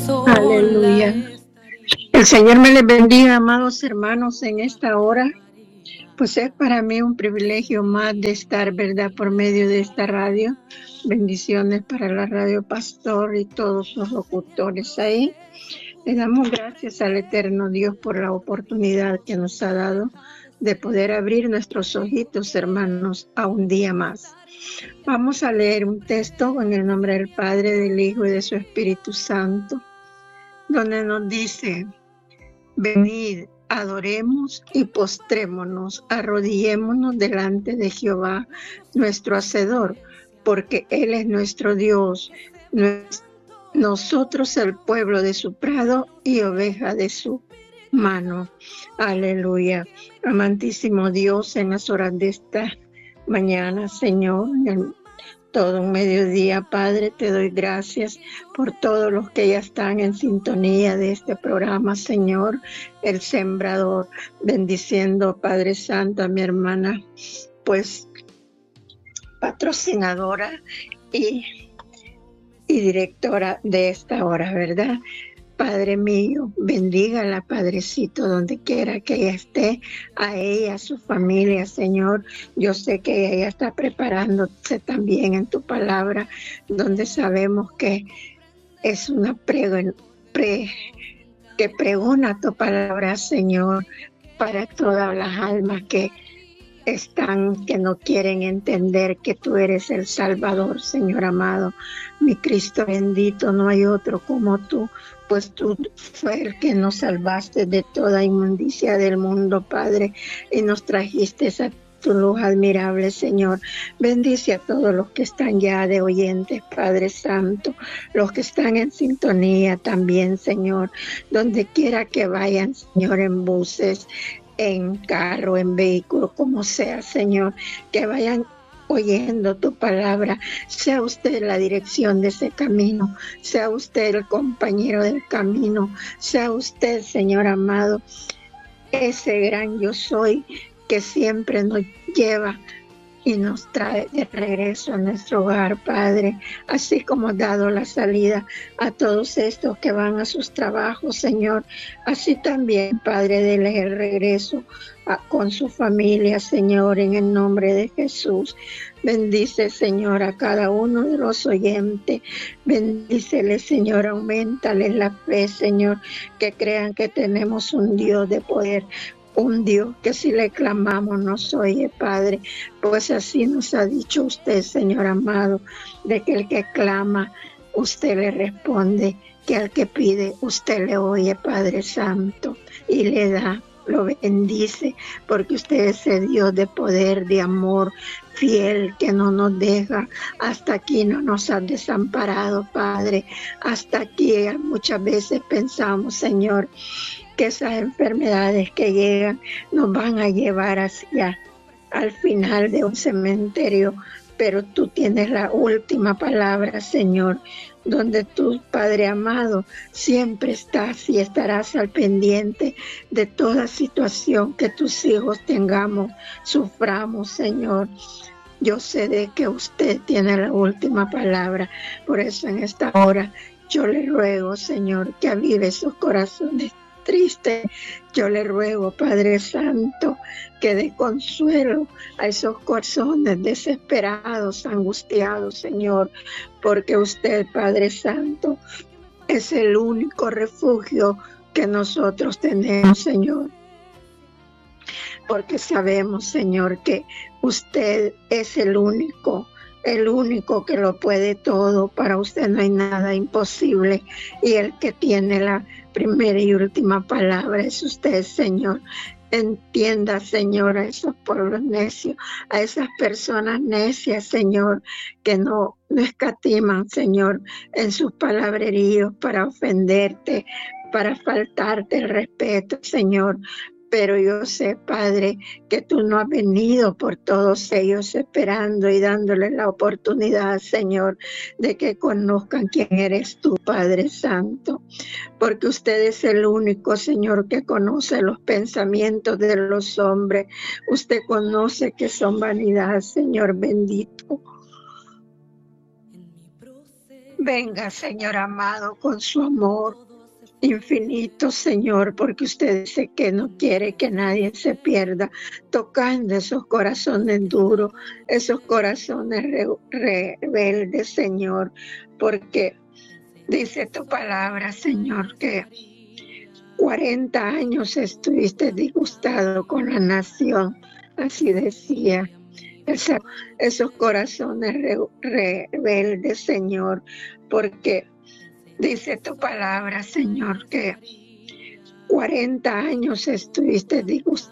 Aleluya. El Señor me les bendiga, amados hermanos, en esta hora. Pues es para mí un privilegio más de estar, ¿verdad?, por medio de esta radio. Bendiciones para la Radio Pastor y todos los locutores ahí. Le damos gracias al eterno Dios por la oportunidad que nos ha dado de poder abrir nuestros ojitos, hermanos, a un día más. Vamos a leer un texto en el nombre del Padre, del Hijo y de su Espíritu Santo, donde nos dice: venid, adoremos y postrémonos, arrodillémonos delante de Jehová, nuestro Hacedor, porque Él es nuestro Dios, nosotros el pueblo de su prado y oveja de su mano. Aleluya. Amantísimo Dios, en las horas de esta mañana, Señor, en todo un mediodía, Padre, te doy gracias por todos los que ya están en sintonía de este programa, Señor, El Sembrador, bendiciendo, Padre Santo, a mi hermana, pues, patrocinadora y directora de esta hora, ¿verdad? Padre mío, bendígala, Padrecito, donde quiera que ella esté, a ella, a su familia, Señor. Yo sé que ella está preparándose también en tu palabra, donde sabemos que es una que pregona tu palabra, Señor, para todas las almas que no quieren entender que tú eres el Salvador, Señor amado. Mi Cristo bendito, no hay otro como tú, pues tú fue el que nos salvaste de toda inmundicia del mundo, Padre, y nos trajiste a tu luz admirable, Señor. Bendice a todos los que están ya de oyentes, Padre Santo, los que están en sintonía también, Señor, donde quiera que vayan, Señor, en buses, en carro, en vehículo, como sea, Señor, que vayan oyendo tu palabra. Sea usted la dirección de ese camino, sea usted el compañero del camino, sea usted, Señor amado, ese gran yo soy que siempre nos lleva y nos trae de regreso a nuestro hogar, Padre, así como has dado la salida a todos estos que van a sus trabajos, Señor, así también, Padre, déles el regreso con su familia, Señor, en el nombre de Jesús. Bendice, Señor, a cada uno de los oyentes, bendícele, Señor, auméntales la fe, Señor, que crean que tenemos un Dios de poder, un Dios que si le clamamos nos oye, Padre, pues así nos ha dicho usted, Señor amado, de que el que clama, usted le responde, que al que pide, usted le oye, Padre Santo, y le da, lo bendice, porque usted es el Dios de poder, de amor, fiel, que no nos deja. Hasta aquí no nos ha desamparado, Padre. Hasta aquí muchas veces pensamos, Señor, que esas enfermedades que llegan nos van a llevar hacia al final de un cementerio, pero tú tienes la última palabra, Señor, donde tú, Padre amado, siempre estás y estarás al pendiente de toda situación que tus hijos tengamos, suframos, Señor. Yo sé de que usted tiene la última palabra, por eso en esta hora yo le ruego, Señor, que avive esos corazones triste. Yo le ruego, Padre Santo, que dé consuelo a esos corazones desesperados, angustiados, Señor, porque usted, Padre Santo, es el único refugio que nosotros tenemos, Señor. Porque sabemos, Señor, que usted es el único que lo puede todo. Para usted no hay nada imposible, y el que tiene la primera y última palabra es usted, Señor. Entienda, Señor, a esos pueblos necios, a esas personas necias, Señor, que no escatiman, Señor, en sus palabreríos para ofenderte, para faltarte el respeto, Señor. Pero yo sé, Padre, que tú no has venido por todos ellos, esperando y dándoles la oportunidad, Señor, de que conozcan quién eres tú, Padre Santo. Porque usted es el único, Señor, que conoce los pensamientos de los hombres. Usted conoce que son vanidad, Señor bendito. Venga, Señor amado, con su amor infinito, Señor, porque usted dice que no quiere que nadie se pierda, tocando esos corazones duros, esos corazones rebeldes, Señor, porque dice tu palabra, Señor, que 40 años estuviste disgustado con la nación, así decía. Esos corazones rebeldes, Señor, porque dice tu palabra, Señor, que 40 años estuviste disgustado